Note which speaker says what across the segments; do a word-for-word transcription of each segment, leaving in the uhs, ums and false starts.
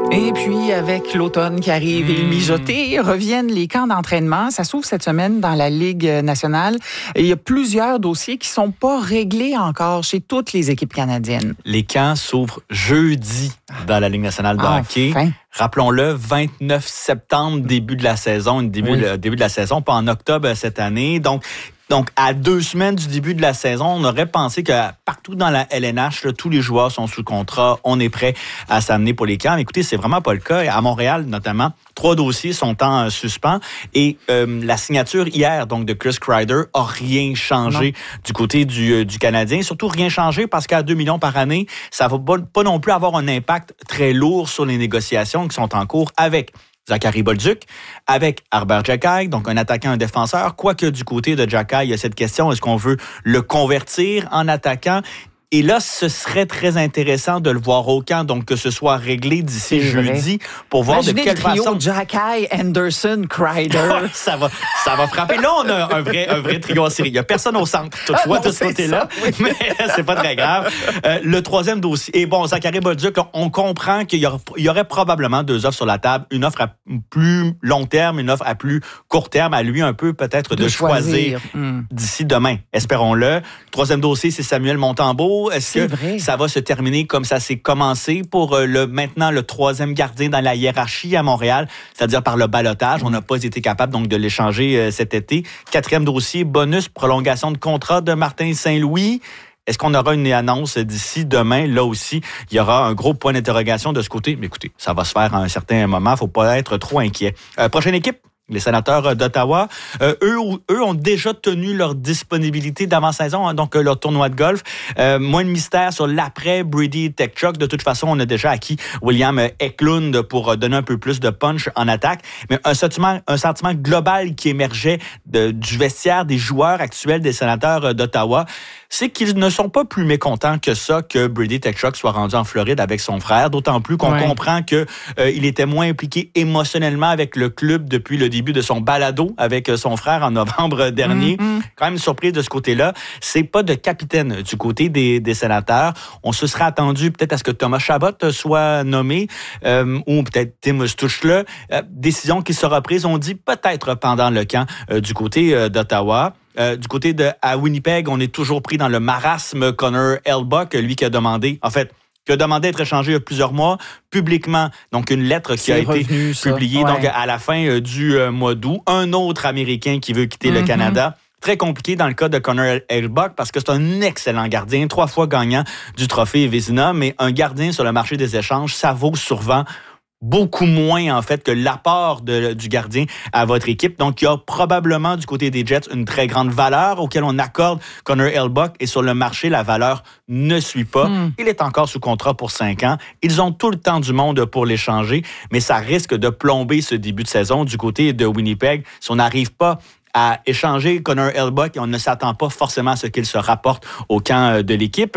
Speaker 1: Et puis, avec l'automne qui arrive et le mijoté, reviennent les camps d'entraînement. Ça s'ouvre cette semaine dans la Ligue nationale. Et il y a plusieurs dossiers qui ne sont pas réglés encore chez toutes les équipes canadiennes.
Speaker 2: Les camps s'ouvrent jeudi dans la Ligue nationale de
Speaker 1: Enfin.
Speaker 2: hockey. Rappelons-le, vingt-neuf septembre, début de la saison, début,
Speaker 1: Oui.
Speaker 2: le début de la saison, pas en octobre cette année. Donc, Donc, à deux semaines du début de la saison, on aurait pensé que partout dans la L N H, là, tous les joueurs sont sous contrat, on est prêt à s'amener pour les camps. Mais écoutez, c'est vraiment pas le cas. À Montréal, notamment, trois dossiers sont en euh, suspens. Et euh, la signature hier, donc de Chris Kreider, a rien changé non. du côté du, euh, du Canadien. Surtout rien changé parce qu'à deux millions par année, ça va pas, pas non plus avoir un impact très lourd sur les négociations qui sont en cours avec Zachary Bolduc, avec Arber Xhekaj, donc un attaquant, un défenseur. Quoique du côté de Xhekaj, il y a cette question, est-ce qu'on veut le convertir en attaquant? Et là, ce serait très intéressant de le voir au camp, donc que ce soit réglé d'ici jeudi pour voir
Speaker 1: Imaginez
Speaker 2: de quelle
Speaker 1: le trio
Speaker 2: façon...
Speaker 1: Xhekaj, Anderson, Kreider.
Speaker 2: ça va, ça va frapper. Là, on a un vrai, un vrai trio en série. Il n'y a personne au centre, toutefois,
Speaker 1: ah non,
Speaker 2: de ce côté-là.
Speaker 1: Ça, oui.
Speaker 2: Mais c'est pas très grave. Euh, le troisième dossier. Et bon, Zachary Bolduc, là, on comprend qu'il y, aura, il y aurait probablement deux offres sur la table. Une offre à plus long terme, une offre à plus court terme. À lui, un peu, peut-être, de, de choisir, choisir. Mm. d'ici demain. Espérons-le. Le troisième dossier, c'est Samuel Montembeault. Est-ce
Speaker 1: c'est
Speaker 2: que
Speaker 1: vrai.
Speaker 2: ça va se terminer comme ça s'est commencé pour euh, le maintenant le troisième gardien dans la hiérarchie à Montréal, c'est-à-dire par le ballottage. On n'a pas été capable donc de l'échanger euh, cet été. Quatrième dossier, bonus, prolongation de contrat de Martin Saint-Louis. Est-ce qu'on aura une annonce d'ici demain? Là aussi, il y aura un gros point d'interrogation de ce côté. Mais écoutez, ça va se faire à un certain moment. Il ne faut pas être trop inquiet. Euh, prochaine équipe? Les Sénateurs d'Ottawa, euh, eux, eux ont déjà tenu leur disponibilité d'avant-saison, hein, donc euh, leur tournoi de golf. Euh, moins de mystère sur l'après Brady Tkachuk. De toute façon, on a déjà acquis William Eklund pour donner un peu plus de punch en attaque. Mais un sentiment, un sentiment global qui émergeait de, du vestiaire des joueurs actuels des Sénateurs d'Ottawa, c'est qu'ils ne sont pas plus mécontents que ça que Brady Tkachuk soit rendu en Floride avec son frère, d'autant plus qu'on ouais. comprend que euh, il était moins impliqué émotionnellement avec le club depuis le début de son balado avec son frère en novembre dernier. Mm-hmm. Quand même surprise de ce côté-là. C'est pas de capitaine du côté des, des Sénateurs. On se serait attendu peut-être à ce que Thomas Chabot soit nommé euh, ou peut-être Tim Stutzle. Euh, décision qui sera prise, on dit peut-être pendant le camp euh, du côté euh, d'Ottawa. Euh, du côté de à Winnipeg, on est toujours pris dans le marasme Connor Hellebuyck, lui qui a demandé, en fait, qui a demandé d'être échangé il y a plusieurs mois, publiquement. Donc, une lettre qui C'est a revenu, été ça. publiée ouais. donc à la fin euh, du euh, mois d'août. Un autre Américain qui veut quitter mm-hmm. le Canada. Très compliqué dans le cas de Connor Hellebuyck parce que c'est un excellent gardien, trois fois gagnant du trophée Vezina, mais un gardien sur le marché des échanges, ça vaut souvent beaucoup moins, en fait, que l'apport de, du gardien à votre équipe. Donc, il y a probablement, du côté des Jets, une très grande valeur auquel on accorde Connor Hellebuyck. Et sur le marché, la valeur ne suit pas. Mm. Il est encore sous contrat pour cinq ans. Ils ont tout le temps du monde pour l'échanger, mais ça risque de plomber ce début de saison du côté de Winnipeg. Si on n'arrive pas à échanger Connor Hellebuyck, on ne s'attend pas forcément à ce qu'il se rapporte au camp de l'équipe.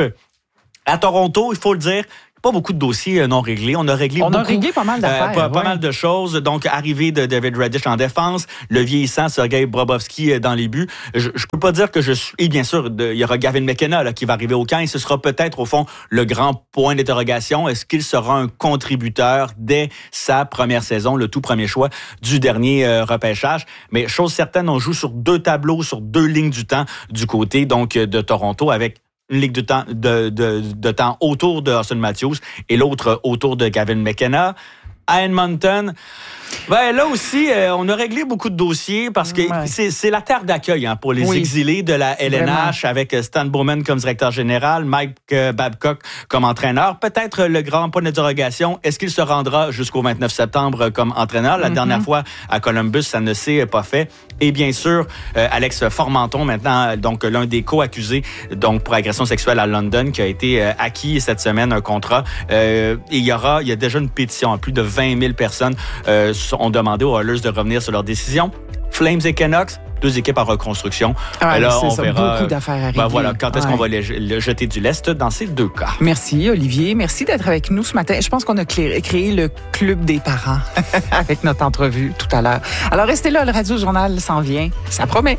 Speaker 2: À Toronto, il faut le dire, pas beaucoup de dossiers non réglés. On a réglé
Speaker 1: On
Speaker 2: beaucoup,
Speaker 1: a réglé pas mal d'affaires.
Speaker 2: Euh, pas,
Speaker 1: ouais.
Speaker 2: pas mal de choses. Donc, arrivée de David Raddysh en défense, le vieillissant Sergei Bobrovsky dans les buts. Je, je peux pas dire que je suis... Et bien sûr, de, il y aura Gavin McKenna là, qui va arriver au camp et ce sera peut-être, au fond, le grand point d'interrogation. Est-ce qu'il sera un contributeur dès sa première saison, le tout premier choix du dernier euh, repêchage? Mais chose certaine, on joue sur deux tableaux, sur deux lignes du temps du côté donc de Toronto avec une ligue de temps, de, de, de temps autour de Austin Matthews et l'autre autour de Gavin McKenna. À Edmonton, ben là aussi, euh, on a réglé beaucoup de dossiers parce que ouais. c'est, c'est la terre d'accueil hein, pour les oui. exilés de la L N H. Vraiment. Avec Stan Bowman comme directeur général, Mike euh, Babcock comme entraîneur. Peut-être le grand point d'interrogation, est-ce qu'il se rendra jusqu'au vingt-neuf septembre comme entraîneur? La mm-hmm. dernière fois à Columbus, ça ne s'est pas fait. Et bien sûr, euh, Alex Formenton, maintenant, donc l'un des co-accusés donc pour agression sexuelle à London, qui a été euh, acquis cette semaine un contrat. Euh, et il y aura, il y a déjà une pétition, plus de vingt mille personnes euh, ont demandé aux Oilers de revenir sur leur décision. Flames et Canucks, deux équipes en reconstruction.
Speaker 1: Ah,
Speaker 2: là,
Speaker 1: c'est
Speaker 2: on
Speaker 1: ça,
Speaker 2: verra.
Speaker 1: Beaucoup d'affaires à régler.
Speaker 2: Ben voilà, quand est-ce
Speaker 1: ouais.
Speaker 2: qu'on va le, le jeter du lest dans ces deux cas?
Speaker 1: Merci, Olivier. Merci d'être avec nous ce matin. Je pense qu'on a créé, créé le club des parents avec notre entrevue tout à l'heure. Alors, restez là, le Radio Journal s'en vient. Ça promet.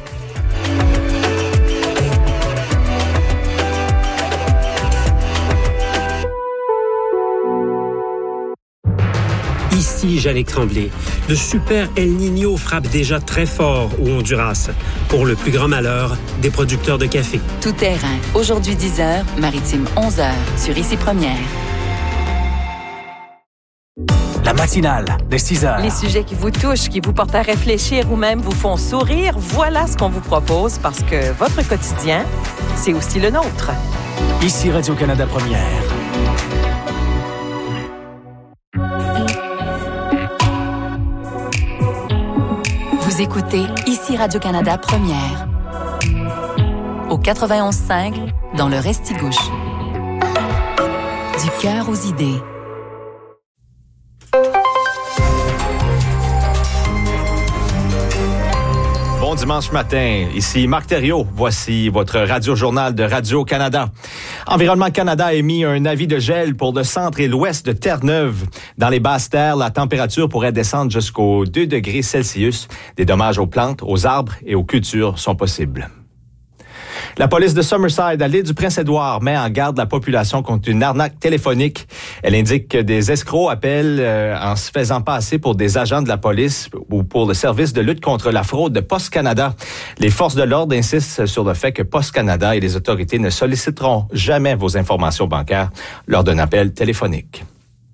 Speaker 3: Ici Jannick Tremblay. De super El Niño frappent déjà très fort au Honduras, pour le plus grand malheur des producteurs de café.
Speaker 4: Tout terrain, aujourd'hui dix heures, maritime onze heures, sur Ici Première.
Speaker 5: La matinale de six heures.
Speaker 6: Les sujets qui vous touchent, qui vous portent à réfléchir ou même vous font sourire, voilà ce qu'on vous propose parce que votre quotidien, c'est aussi le nôtre.
Speaker 5: Ici Radio-Canada Première.
Speaker 4: Vous écoutez Ici Radio-Canada Première. Au quatre-vingt-onze cinq, dans le Restigouche. Du cœur aux idées.
Speaker 7: Bon dimanche matin, ici Marc Thériault. Voici votre radio-journal de Radio-Canada. Environnement Canada a émis un avis de gel pour le centre et l'ouest de Terre-Neuve. Dans les basses terres, la température pourrait descendre jusqu'aux deux degrés Celsius. Des dommages aux plantes, aux arbres et aux cultures sont possibles. La police de Summerside, à l'île du Prince-Édouard, met en garde la population contre une arnaque téléphonique. Elle indique que des escrocs appellent euh, en se faisant passer pour des agents de la police ou pour le service de lutte contre la fraude de Post Canada. Les forces de l'ordre insistent sur le fait que Post Canada et les autorités ne solliciteront jamais vos informations bancaires lors d'un appel téléphonique.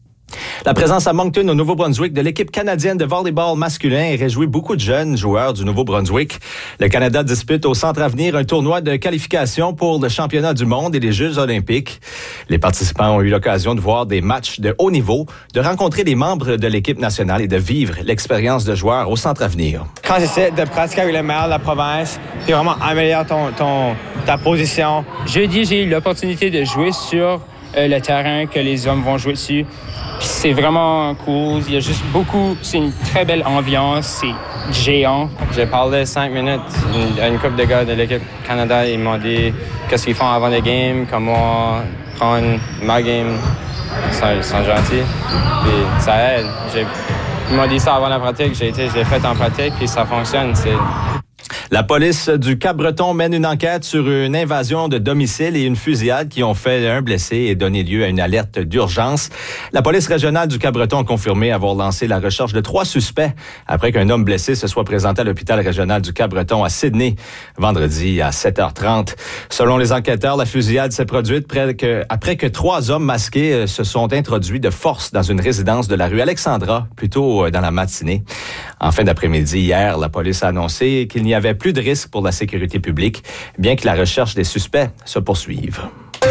Speaker 7: La présence à Moncton, au Nouveau-Brunswick, de l'équipe canadienne de volleyball masculin réjouit beaucoup de jeunes joueurs du Nouveau-Brunswick. Le Canada dispute au Centre Avenir un tournoi de qualification pour le championnat du monde et les Jeux olympiques. Les participants ont eu l'occasion de voir des matchs de haut niveau, de rencontrer des membres de l'équipe nationale et de vivre l'expérience de joueur au Centre Avenir.
Speaker 8: Quand j'essaie de pratiquer avec les meilleurs de la province, puis vraiment améliorer ton, ton, ta position.
Speaker 9: Jeudi, j'ai eu l'opportunité de jouer sur euh, le terrain que les hommes vont jouer dessus. Puis c'est vraiment cool. Il y a juste beaucoup... C'est une très belle ambiance. C'est géant.
Speaker 8: J'ai parlé cinq minutes à une couple de gars de l'équipe Canada. Ils m'ont dit qu'est-ce qu'ils font avant les games, comment prendre ma game. Ils sont, ils sont gentils. Puis ça aide. J'ai, ils m'ont dit ça avant la pratique. J'ai été, je l'ai fait en pratique, puis ça fonctionne. C'est...
Speaker 7: La police du Cap-Breton mène une enquête sur une invasion de domicile et une fusillade qui ont fait un blessé et donné lieu à une alerte d'urgence. La police régionale du Cap-Breton a confirmé avoir lancé la recherche de trois suspects après qu'un homme blessé se soit présenté à l'hôpital régional du Cap-Breton à Sydney vendredi à sept heures trente. Selon les enquêteurs, la fusillade s'est produite près que, après que trois hommes masqués se sont introduits de force dans une résidence de la rue Alexandra, plus tôt dans la matinée. En fin d'après-midi hier, la police a annoncé qu'il n'y avait plus de risque pour la sécurité publique, bien que la recherche des suspects se poursuive.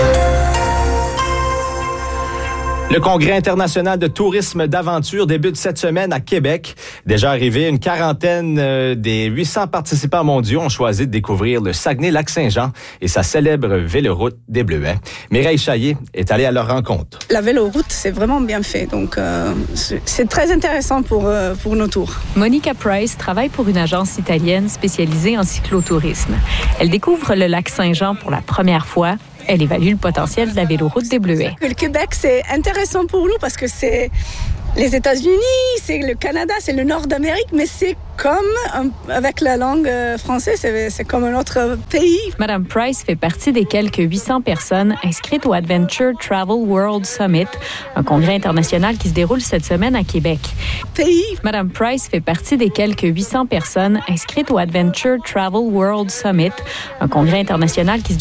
Speaker 7: Le Congrès international de tourisme d'aventure débute cette semaine à Québec. Déjà arrivé, une quarantaine euh, des huit cents participants mondiaux ont choisi de découvrir le Saguenay-Lac-Saint-Jean et sa célèbre véloroute des Bleuets. Mireille Chaillé est allée à leur rencontre.
Speaker 10: La véloroute, c'est vraiment bien fait, donc euh, c'est, c'est très intéressant pour, euh, pour nos tours.
Speaker 11: Monica Price travaille pour une agence italienne spécialisée en cyclotourisme. Elle découvre le lac Saint-Jean pour la première fois. Elle évalue le potentiel de la véloroute des Bleuets.
Speaker 10: Le Québec, c'est intéressant pour nous parce que c'est les États-Unis, c'est le Canada, c'est le nord d'Amérique, mais c'est comme, avec la langue française, c'est, c'est comme un autre pays.
Speaker 11: Madame Price fait partie des quelques huit cents personnes inscrites au Adventure Travel World Summit, un congrès international qui se déroule cette semaine à Québec.
Speaker 10: Pays.
Speaker 11: Madame Price fait partie des quelques huit cents personnes inscrites au Adventure Travel World Summit, un congrès international qui se